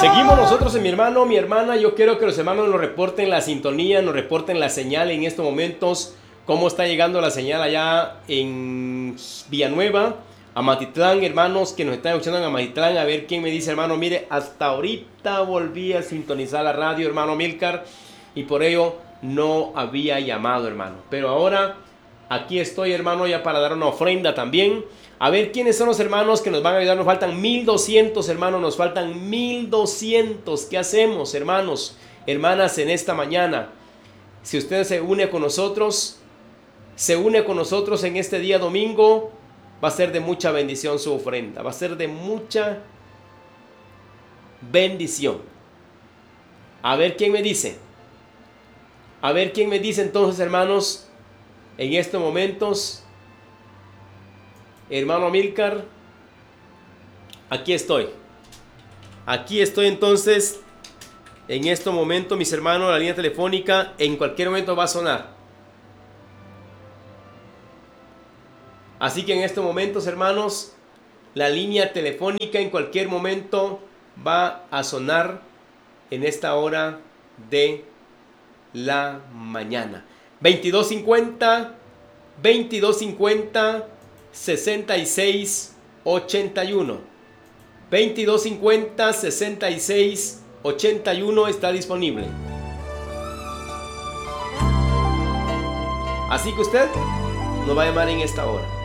Seguimos nosotros en mi hermano, mi hermana. Yo quiero que los hermanos nos reporten la sintonía, nos reporten la señal en estos momentos. Cómo está llegando la señal allá en Villanueva, Amatitlán, hermanos que nos están escuchando en Amatitlán. A ver quién me dice, hermano, mire, hasta ahorita volví a sintonizar la radio, hermano Milcar, y por ello no había llamado, hermano. Pero ahora aquí estoy, hermano, ya para dar una ofrenda también. A ver quiénes son los hermanos que nos van a ayudar. Nos faltan 1200, hermanos, nos faltan 1200. ¿Qué hacemos, hermanos, hermanas, en esta mañana? Si usted se une con nosotros, en este día domingo, va a ser de mucha bendición su ofrenda. Va a ser de mucha bendición. A ver quién me dice. A ver quién me dice entonces, hermanos, en estos momentos. Hermano Milcar, aquí estoy. Aquí estoy entonces. En este momento, mis hermanos, la línea telefónica en cualquier momento va a sonar. Así que en estos momentos, hermanos, la línea telefónica en cualquier momento va a sonar en esta hora de la mañana. 2250 6681. 2250 6681 está disponible. Así que usted nos va a llamar en esta hora.